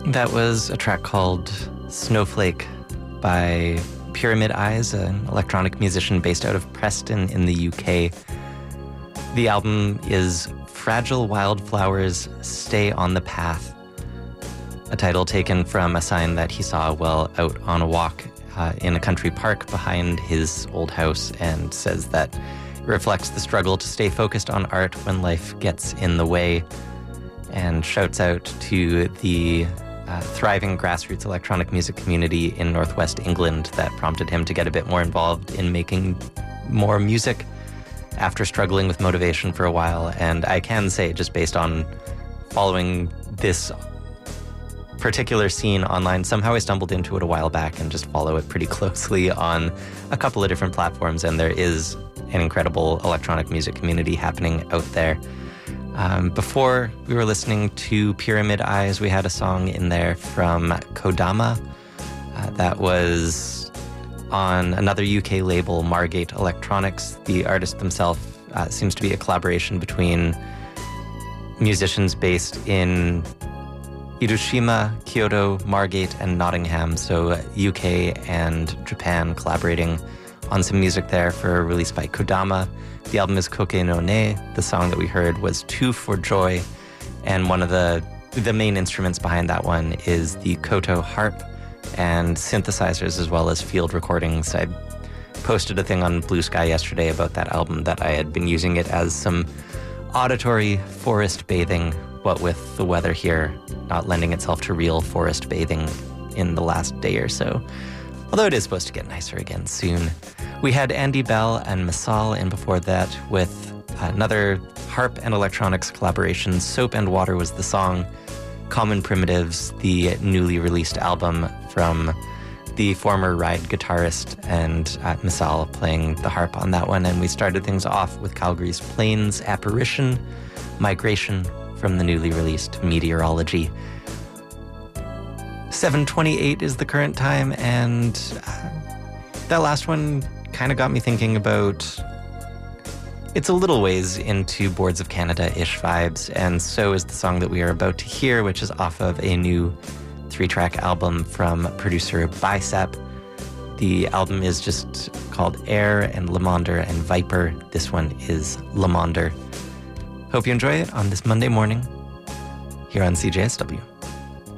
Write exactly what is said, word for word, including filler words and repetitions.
That was a track called Snowflake by Pyramid Eyes, an electronic musician based out of Preston in the U K. The album is Fragile Wildflowers Stay on the Path, a title taken from a sign that he saw while out on a walk uh, in a country park behind his old house, and says that it reflects the struggle to stay focused on art when life gets in the way, and shouts out to the uh, thriving grassroots electronic music community in Northwest England that prompted him to get a bit more involved in making more music after struggling with motivation for a while. And I can say, just based on following this particular scene online, somehow I stumbled into it a while back and just follow it pretty closely on a couple of different platforms, and there is an incredible electronic music community happening out there. Um, before we were listening to Pyramid Eyes, we had a song in there from Kodama uh, that was on another U K label, Margate Electronics. The artist themselves uh, seems to be a collaboration between musicians based in Hiroshima, Kyoto, Margate, and Nottingham. So uh, U K and Japan collaborating on some music there for a release by Kodama. The album is Koke no Ne. The song that we heard was Two for Joy, and one of the the main instruments behind that one is the Koto harp and synthesizers, as well as field recordings. I posted a thing on Blue Sky yesterday about that album, that I had been using it as some auditory forest bathing, what with the weather here not lending itself to real forest bathing in the last day or so. Although it is supposed to get nicer again soon. We had Andy Bell and Masal, and before that with another harp and electronics collaboration, Soap and Water was the song. Common Primitives, the newly released album from the former Ride guitarist, and uh, Masal playing the harp on that one. And we started things off with Calgary's Plains Apparition, Migration from the newly released Meteorology. seven twenty-eight is the current time, and uh, that last one kind of got me thinking about, it's a little ways into Boards of Canada-ish vibes, and so is the song that we are about to hear, which is off of a new three-track album from producer Bicep. The album is just called Air and Lamonder and Viper. This one is Lamonder. Hope you enjoy it on this Monday morning here on C J S W.